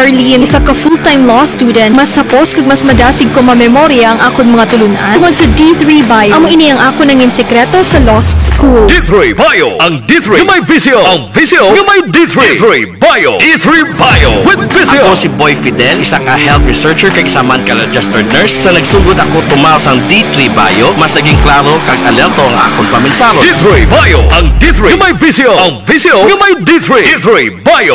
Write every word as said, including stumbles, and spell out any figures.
Arlene, isa ka full-time law student. Mas sapos kag mas madasig ko mamemorya ang akon mga tulunan. Tungod sa D three Bio, amo ini ang ako nangin sekreto sa law school. D three Bio. Ang D three yung may visio. Ang visio yung may D three. D three Bio. D three Bio with visio. Ako si Boy Fidel, isa nga health researcher kag isa man ka registered nurse. Sa nagsugod ako tumaw sang D three Bio, mas naging klaro kag alerto ang akong paminsalo. D three Bio. Ang D three yung may visio. Ang visio yung may D three. D three Bio.